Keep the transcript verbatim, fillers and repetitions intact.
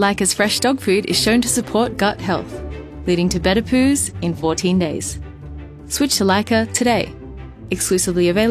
Lyca's fresh dog food is shown to support gut health, leading to better poos in fourteen days. Switch to Lyca today. Exclusively available